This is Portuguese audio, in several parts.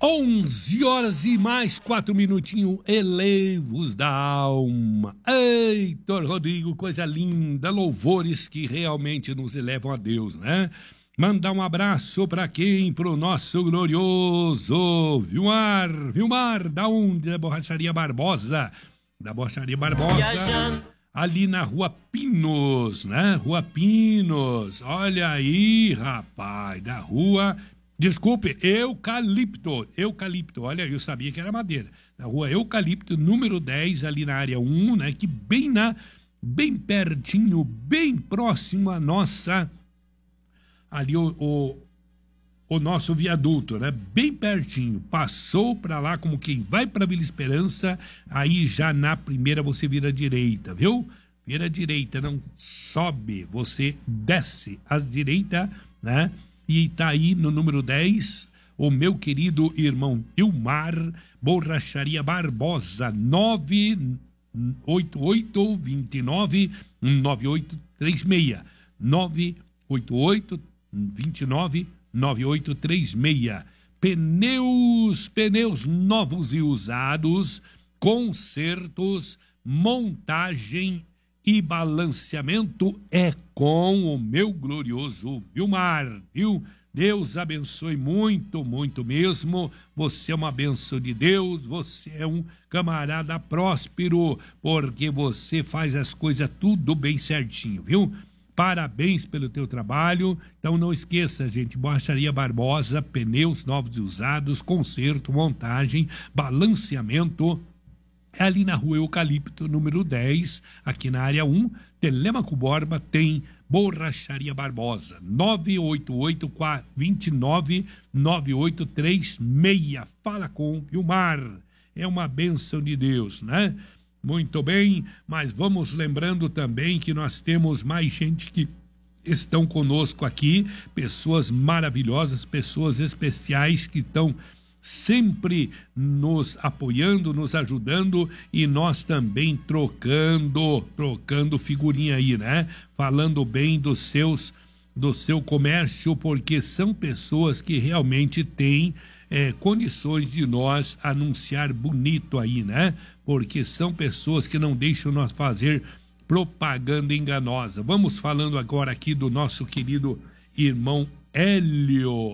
11 horas e mais 4 minutinhos, elevos da alma. Heitor Rodrigo, coisa linda, louvores que realmente nos elevam a Deus, né? Mandar um abraço para quem? Pro nosso glorioso Vilmar, da onde? Da Borracharia Barbosa, ali na Rua Pinos, né? Rua Pinos, olha aí, rapaz, da rua... Desculpe, Eucalipto, olha, eu sabia que era madeira. Na Rua Eucalipto, número 10, ali na área 1, né? Que bem pertinho, bem próximo à nossa, ali o nosso viaduto, né? Bem pertinho, passou para lá como quem vai para Vila Esperança, aí já na primeira você vira à direita, viu? Vira à direita, não sobe, você desce à direita, né? E tá aí no número 10, o meu querido irmão Ilmar, Borracharia Barbosa, 988-29-9836. 988-29-9836. Pneus novos e usados, consertos, montagem e balanceamento é com o meu glorioso Vilmar, viu? Deus abençoe muito, muito mesmo. Você é uma bênção de Deus, você é um camarada próspero, porque você faz as coisas tudo bem certinho, viu? Parabéns pelo teu trabalho. Então não esqueça, gente, Borracharia Barbosa, pneus novos e usados, conserto, montagem, balanceamento, é ali na Rua Eucalipto, número 10, aqui na área 1, Telêmaco Borba, tem Borracharia Barbosa, 988-29-9836. Fala com o Vilmar, é uma bênção de Deus, né? Muito bem, mas vamos lembrando também que nós temos mais gente que estão conosco aqui, pessoas maravilhosas, pessoas especiais que estão sempre nos apoiando, nos ajudando, e nós também trocando figurinha aí, né? Falando bem do seu comércio, porque são pessoas que realmente têm condições de nós anunciar bonito aí, né? Porque são pessoas que não deixam nós fazer propaganda enganosa. Vamos falando agora aqui do nosso querido irmão Hélio.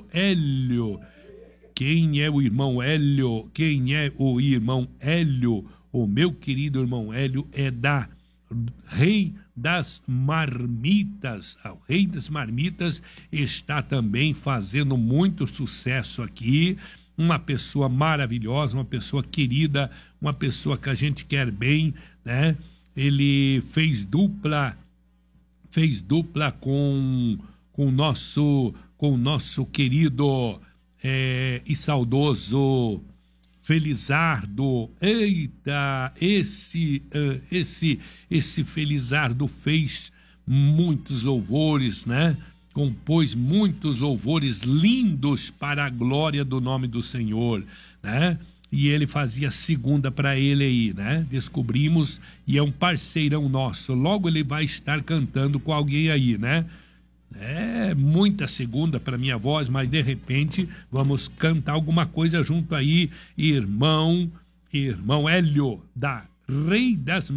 Quem é o irmão Hélio? Quem é o irmão Hélio? O meu querido irmão Hélio é da Rei das Marmitas. O Rei das Marmitas está também fazendo muito sucesso aqui. Uma pessoa maravilhosa, uma pessoa querida, uma pessoa que a gente quer bem, né? Ele fez dupla com o nosso querido e saudoso Felizardo. Eita, esse Felizardo fez muitos louvores, né? Compôs muitos louvores lindos para a glória do nome do Senhor, né? E ele fazia segunda para ele aí, né? Descobrimos, e é um parceirão nosso. Logo ele vai estar cantando com alguém aí, né? É muita segunda para minha voz, mas de repente vamos cantar alguma coisa junto aí, irmão Hélio, da Rei das